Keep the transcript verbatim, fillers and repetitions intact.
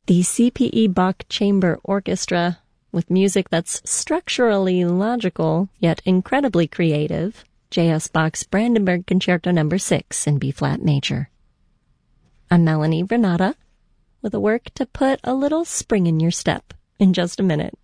The C P E Bach Chamber Orchestra, with music that's structurally logical, yet incredibly creative, J S. Bach's Brandenburg Concerto number six in B-flat major. I'm Melanie Renata, with a work to put a little spring in your step in just a minute.